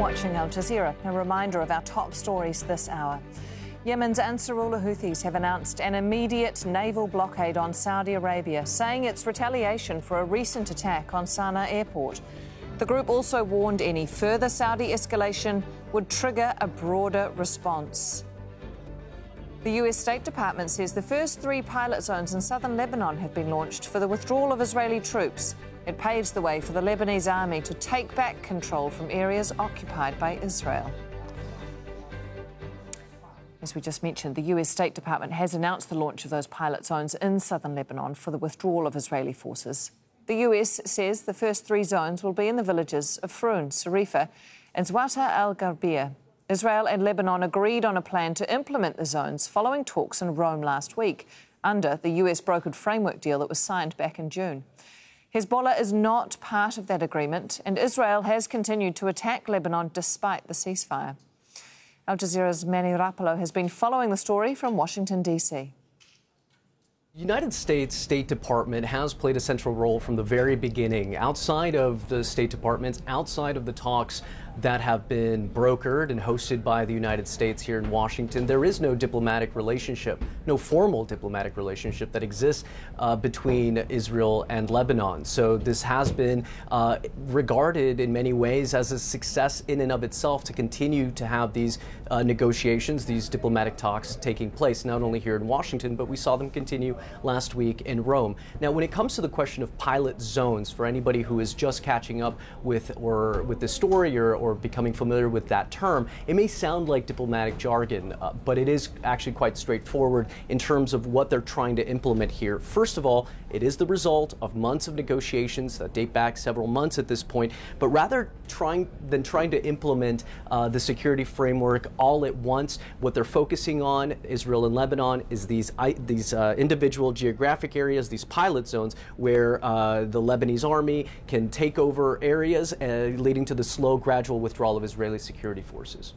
watching Al Jazeera. A reminder of our top stories this hour. Yemen's Ansarullah Houthis have announced an immediate naval blockade on Saudi Arabia, saying it's retaliation for a recent attack on Sana'a airport. The group also warned any further Saudi escalation would trigger a broader response. The US State Department says the first 3 pilot zones in southern Lebanon have been launched for the withdrawal of Israeli troops. It paves the way for the Lebanese army to take back control from areas occupied by Israel. As we just mentioned, the US State Department has announced the launch of those pilot zones in southern Lebanon for the withdrawal of Israeli forces. The US says the first 3 zones will be in the villages of Froun, Sarifa and Zwata al-Gharbia. Israel and Lebanon agreed on a plan to implement the zones following talks in Rome last week under the US brokered framework deal that was signed back in June. Hezbollah is not part of that agreement, and Israel has continued to attack Lebanon despite the ceasefire. Al Jazeera's Manny Rapallo has been following the story from Washington, D.C. The United States State Department has played a central role from the very beginning. Outside of the State Department, outside of the talks that have been brokered and hosted by the United States here in Washington, there is no diplomatic relationship, no formal diplomatic relationship that exists between Israel and Lebanon. So this has been regarded in many ways as a success in and of itself to continue to have these negotiations, these diplomatic talks taking place, not only here in Washington, but we saw them continue last week in Rome. Now, when it comes to the question of pilot zones, for anybody who is just catching up with the story or becoming familiar with that term, it may sound like diplomatic jargon, but it is actually quite straightforward in terms of what they're trying to implement here. First of all, it is the result of months of negotiations that date back several months at this point, but rather than trying to implement the security framework all at once, what they're focusing on, Israel and Lebanon, is these individual geographic areas, these pilot zones, where the Lebanese army can take over areas, leading to the slow, gradual withdrawal of Israeli security forces.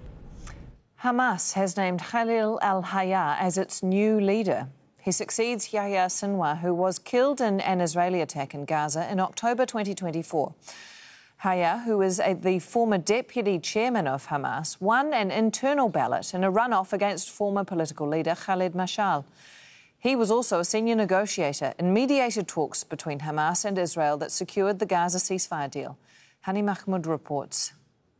Hamas has named Khalil al-Hayya as its new leader. He succeeds Yahya Sinwar, who was killed in an Israeli attack in Gaza in October 2024. Hayya, who is the former deputy chairman of Hamas, won an internal ballot in a runoff against former political leader Khalid Mashal. He was also a senior negotiator and mediated talks between Hamas and Israel that secured the Gaza ceasefire deal. Hani Mahmoud reports.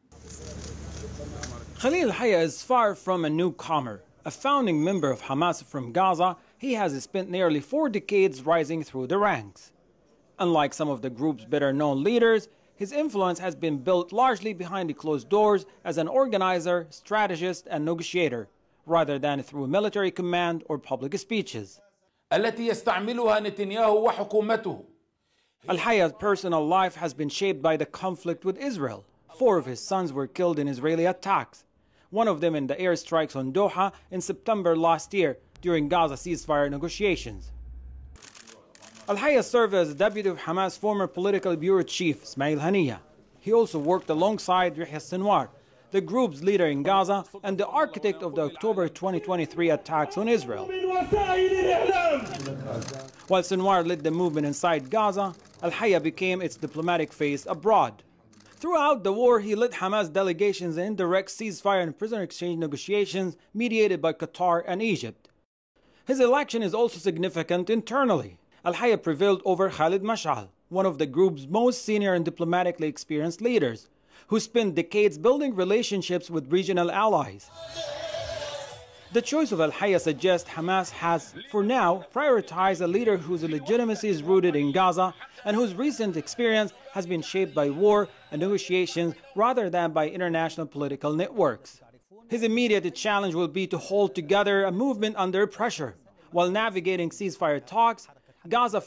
Khalil Hayya is far from a newcomer. A founding member of Hamas from Gaza, he has spent nearly 4 decades rising through the ranks. Unlike some of the group's better-known leaders, his influence has been built largely behind the closed doors as an organizer, strategist, and negotiator, rather than through military command or public speeches. التي يستعملها نتنياهو وحكومته. Al-Hayya's personal life has been shaped by the conflict with Israel. 4 of his sons were killed in Israeli attacks, one of them in the airstrikes on Doha in September last year during Gaza ceasefire negotiations. Al-Hayya served as deputy of Hamas' former political bureau chief, Ismail Haniyeh. He also worked alongside Yahya Sinwar, the group's leader in Gaza and the architect of the October 2023 attacks on Israel. While Sinwar led the movement inside Gaza, Al-Hayya became its diplomatic face abroad. Throughout the war, he led Hamas delegations in indirect ceasefire and prisoner exchange negotiations mediated by Qatar and Egypt. His election is also significant internally. Al-Hayya prevailed over Khalid Mashal, one of the group's most senior and diplomatically experienced leaders, who spent decades building relationships with regional allies. The choice of Al-Hayya suggests Hamas has, for now, prioritized a leader whose legitimacy is rooted in Gaza and whose recent experience has been shaped by war and negotiations rather than by international political networks. His immediate challenge will be to hold together a movement under pressure while navigating ceasefire talks, Gaza